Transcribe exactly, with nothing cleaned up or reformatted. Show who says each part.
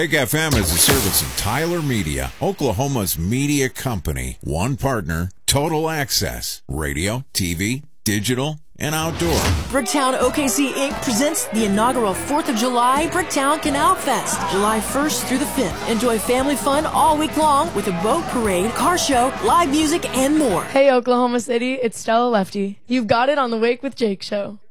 Speaker 1: Big F M is a service of Tyler Media, Oklahoma's media company. One partner, total access, radio, T V, digital, and outdoor.
Speaker 2: Bricktown O K C Incorporated presents the inaugural fourth of July Bricktown Canal Fest, July first through the fifth. Enjoy family fun all week long with a boat parade, car show, live music, and more.
Speaker 3: Hey, Oklahoma City, it's Stella Lefty. You've got it on the Wake with Jake show.